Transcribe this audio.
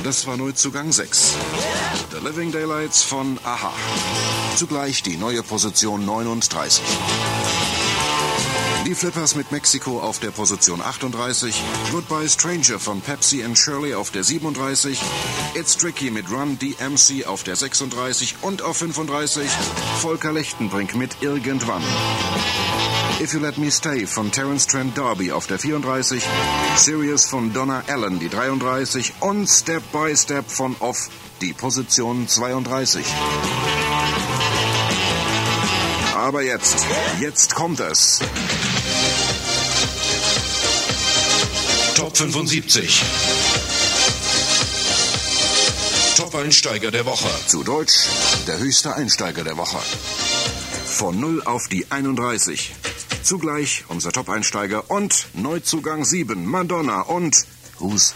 Das war Neuzugang 6. The Living Daylights von Aha. Zugleich die neue Position 39. Die Flippers mit Mexiko auf der Position 38. Goodbye Stranger von Pepsi and Shirley auf der 37. It's Tricky mit Run DMC auf der 36. Und auf 35 Volker Lechtenbrink mit Irgendwann. If You Let Me Stay von Terence Trent D'Arby auf der 34. Serious von Donna Allen die 33. Und Step by Step von Off die Position 32. Aber jetzt kommt es. Top 75. Top-Einsteiger der Woche. Zu Deutsch, der höchste Einsteiger der Woche. Von 0 auf die 31. Zugleich unser Top-Einsteiger und Neuzugang 7, Madonna und Who's